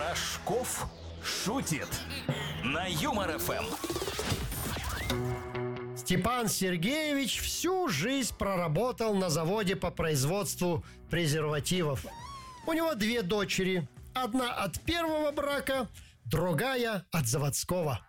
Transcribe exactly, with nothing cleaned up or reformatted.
Рожков шутит на Юмор ФМ. Степан Сергеевич всю жизнь проработал на заводе по производству презервативов. У него две дочери. Одна от первого брака, другая от заводского.